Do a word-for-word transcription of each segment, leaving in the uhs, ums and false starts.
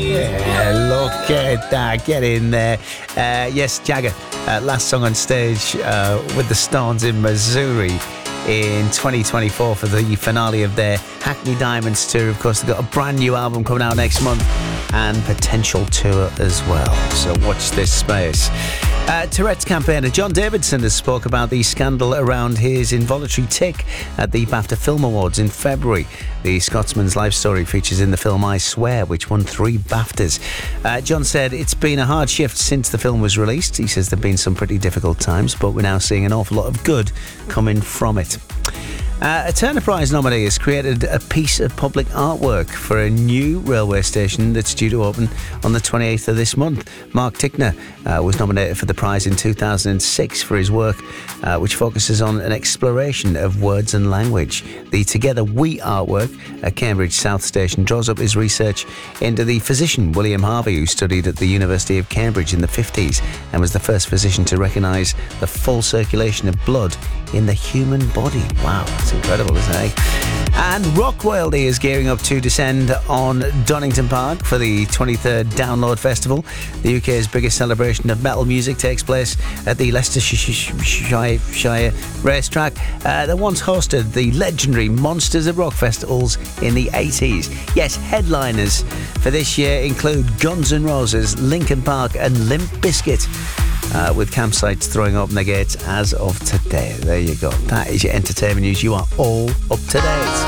Yeah, look at that. Get in there. Uh, yes, Jagger, uh, last song on stage uh, with the Stones in Missouri in twenty twenty-four for the finale of their Hackney Diamonds tour. Of course, they've got a brand new album coming out next month and potential tour as well. So watch this space. Uh, Tourette's campaigner John Davidson has spoke about the scandal around his involuntary tick at the BAFTA Film Awards in February. The Scotsman's life story features in the film I Swear, which won three BAFTAs. Uh, John said it's been a hard shift since the film was released. He says there have been some pretty difficult times, but we're now seeing an awful lot of good coming from it. Uh, a Turner Prize nominee has created a piece of public artwork for a new railway station that's due to open on the twenty-eighth of this month. Mark Tickner uh, was nominated for the prize in two thousand six for his work, uh, which focuses on an exploration of words and language. The Together We artwork at Cambridge South Station draws up his research into the physician William Harvey, who studied at the University of Cambridge in the fifties and was the first physician to recognise the full circulation of blood in the human body. Wow, that's incredible, isn't it? And Rockwildy is gearing up to descend on Donington Park for the twenty-third Download Festival. The U K's biggest celebration of metal music takes place at the Leicestershire racetrack uh, that once hosted the legendary Monsters of Rock festivals in the eighties. Yes, headliners for this year include Guns N' Roses, Linkin Park and Limp Bizkit. Uh, with campsites throwing open their gates as of today. There you go. That is your entertainment news. You are all up to date.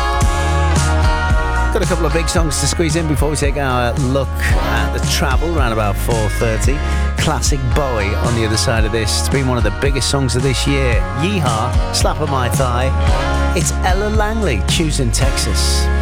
Got a couple of big songs to squeeze in before we take our look at the travel around about four thirty. Classic Bowie on the other side of this. It's been one of the biggest songs of this year. Yeehaw, Slap on My Thigh. It's Ella Langley, Choosing Texas.